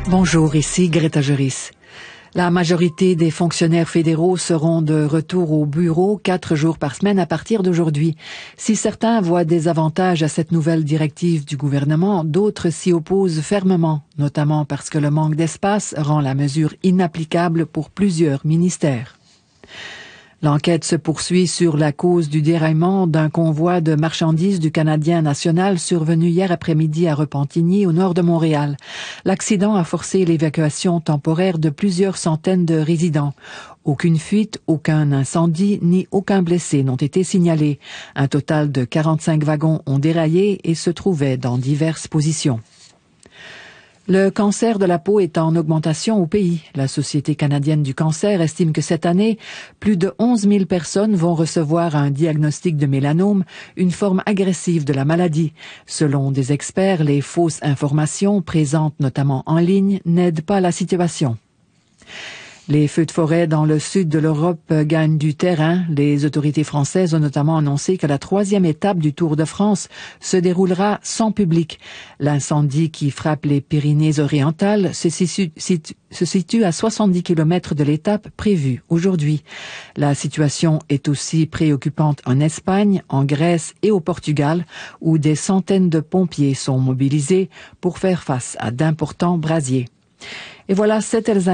Bonjour, ici Greta Juris. La majorité des fonctionnaires fédéraux seront de retour au bureau 4 jours par semaine à partir d'aujourd'hui. Si certains voient des avantages à cette nouvelle directive du gouvernement, d'autres s'y opposent fermement, notamment parce que le manque d'espace rend la mesure inapplicable pour plusieurs ministères. L'enquête se poursuit sur la cause du déraillement d'un convoi de marchandises du Canadien national survenu hier après-midi à Repentigny, au nord de Montréal. L'accident a forcé l'évacuation temporaire de plusieurs centaines de résidents. Aucune fuite, aucun incendie, ni aucun blessé n'ont été signalés. Un total de 45 wagons ont déraillé et se trouvaient dans diverses positions. Le cancer de la peau est en augmentation au pays. La Société canadienne du cancer estime que cette année, plus de 11 000 personnes vont recevoir un diagnostic de mélanome, une forme agressive de la maladie. Selon des experts, les fausses informations présentes notamment en ligne n'aident pas la situation. Les feux de forêt dans le sud de l'Europe gagnent du terrain. Les autorités françaises ont notamment annoncé que la 3e étape du Tour de France se déroulera sans public. L'incendie qui frappe les Pyrénées-Orientales se situe à 70 km de l'étape prévue aujourd'hui. La situation est aussi préoccupante en Espagne, en Grèce et au Portugal, où des centaines de pompiers sont mobilisés pour faire face à d'importants brasiers. Et voilà, c'était